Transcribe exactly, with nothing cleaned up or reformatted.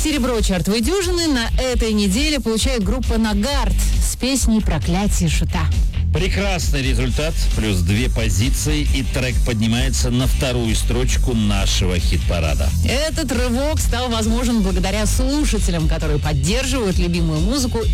Серебро чартовой дюжины на этой неделе получает группа «Нагарт» с песней «Проклятие шута». Прекрасный результат, плюс две позиции, и трек поднимается на вторую строчку нашего хит-парада. Этот рывок стал возможен благодаря слушателям, которые поддерживают любимую музыку